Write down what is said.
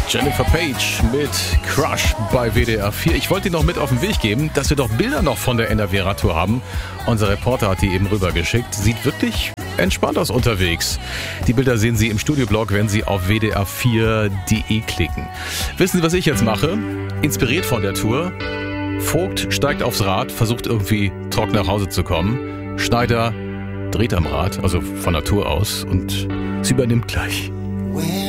Jennifer Page mit Crush bei WDR 4. Ich wollte Ihnen noch mit auf den Weg geben, dass wir doch Bilder noch von der NRW-Radtour haben. Unser Reporter hat die eben rübergeschickt. Sieht wirklich entspannt aus unterwegs. Die Bilder sehen Sie im Studioblog, wenn Sie auf wdr4.de klicken. Wissen Sie, was ich jetzt mache? Inspiriert von der Tour. Vogt steigt aufs Rad, versucht irgendwie trocken nach Hause zu kommen. Schneider dreht am Rad, also von der Tour aus, und sie übernimmt gleich.